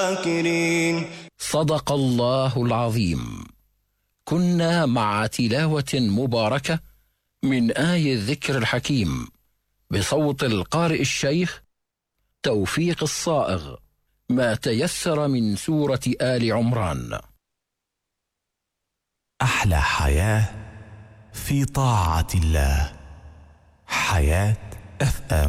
صدق الله العظيم. كنا مع تلاوة مباركة من آية الذكر الحكيم بصوت القارئ الشيخ توفيق الصائغ، ما تيسر من سورة آل عمران. أحلى حياة في طاعة الله. حياة FM.